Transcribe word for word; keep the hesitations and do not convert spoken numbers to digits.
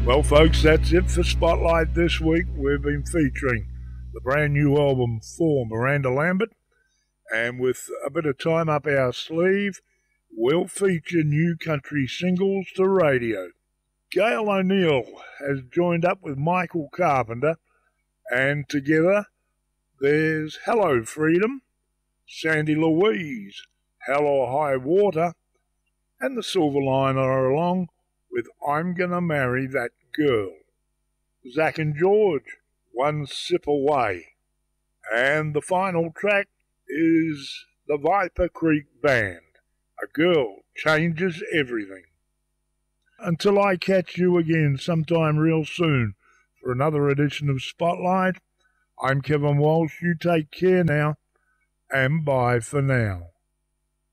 Well, folks, that's it for Spotlight this week. We've been featuring the brand new album for Miranda Lambert, and with a bit of time up our sleeve, we'll feature new country singles to radio. Gail O'Neill has joined up with Michael Carpenter, and together there's Hello Freedom, Sandy Louise, Hell or High Water, and the Silverline are along with I'm Gonna Marry That Girl. Zach and George, One Sip Away. And the final track is the Viper Creek Band, A Girl Changes Everything. Until I catch you again sometime real soon for another edition of Spotlight, I'm Kevin Walsh. You take care now, and bye for now.